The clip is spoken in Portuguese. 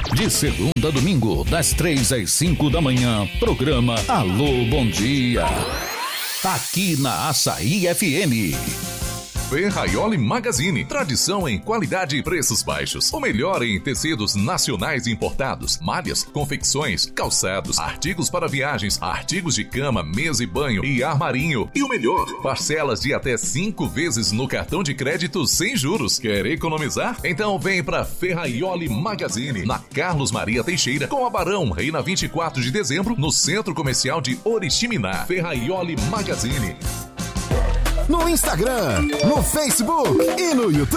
De segunda a domingo, das 3 às 5 da manhã, programa Alô Bom Dia. Aqui na Açaí FM. Ferraioli Magazine, tradição em qualidade e preços baixos. O melhor em tecidos nacionais e importados, malhas, confecções, calçados, artigos para viagens, artigos de cama, mesa e banho e armarinho. E o melhor, parcelas de até 5 vezes no cartão de crédito sem juros. Quer economizar? Então vem pra Ferraioli Magazine, na Carlos Maria Teixeira, com a Barão, Reina 24 de dezembro, no Centro Comercial de Oriximiná. Ferraioli Magazine. No Instagram, no Facebook e no YouTube.